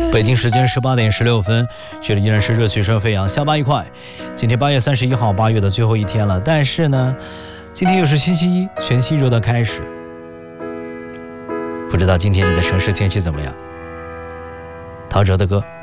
北京时间18:16，这里依然是热气声飞扬，下班愉快。今天8月31号，8月的最后一天了，但是呢，今天又是星期一，全新周的开始。不知道今天你的城市天气怎么样？陶喆的歌。